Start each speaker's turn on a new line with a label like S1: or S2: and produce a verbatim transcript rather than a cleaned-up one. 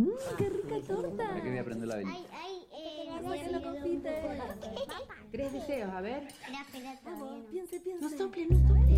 S1: Mmm, qué rica torta.
S2: Para que voy a prender la velita.
S3: Ay, ay, eh,
S1: Saca la confite.
S4: Tres deseos, a ver.
S3: espera, espera, todavía no.
S1: Piense, piense.
S4: No sople, no sople.